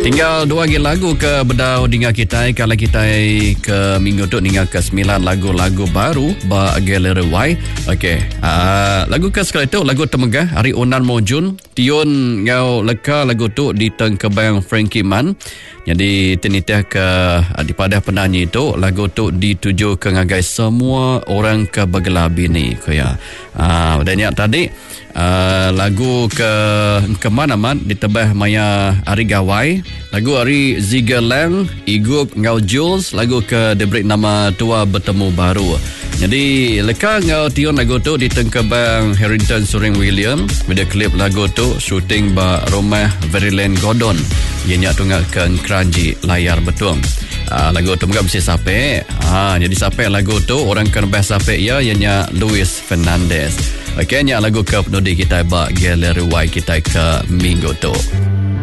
Tinggal 2 lagi lagu ke bedau dengar kita. Kalau kita ke minggu tu dengar ke 9 lagu-lagu baru ba Gallery Y. Okey. Lagu ke sekali tu lagu Temegah Hari Unan Mojun. Tiun ngau leka lagu tu di teng kebang Frankie Man. Jadi tenitah ke daripada penyanyi itu lagu tu dituju ke ngagai semua orang ke Bagelabi ni kaya. Dan yang tadi lagu ke mana-mana ditebah maya Ari Gawai, lagu Ari Zigalang, Igup ngau Jules, lagu ke diberi nama Tua Bertemu Baru. Jadi leka ngau tion lagu tu di tengkebang Harrington Suring William. Video klip lagu tu syuting ba rumah Veryland Gordon. Ianya tunggak ke Kranji layar betul. Lagu tu mungkin mesti sampai. Jadi sampai lagu tu orang kan bahas sampai ya ianya Luis Fernandez. Okey, nya lagu ke penudi kita ba Gallery Y kita ke minggu tu.